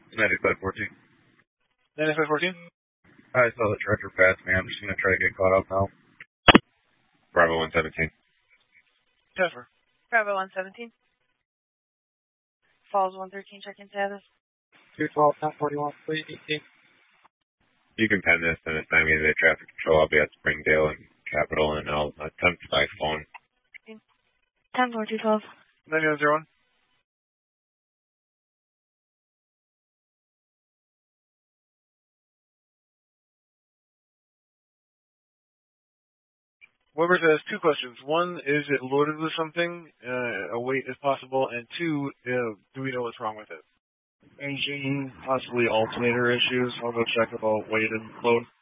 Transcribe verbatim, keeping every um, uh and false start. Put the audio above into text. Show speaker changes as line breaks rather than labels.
ninety-five fourteen.
ninety-five fourteen?
I saw the tractor pass me. I'm just going to try to get caught up now.
Bravo one seventeen.
Jennifer.
Bravo one seventeen. Falls one thirteen, check-in status.
two twelve, ten forty-one, please, D C.
You can pen this and assign me to the traffic control. I'll be at Springdale and Capitol, and I'll attempt by phone.
ten four two twelve.
ninety-one zero one. Weber has two questions. One, is it loaded with something? Uh, a weight if possible. And two, uh, do we know what's wrong with it?
Engine, possibly alternator issues. I'll go check about weight and load.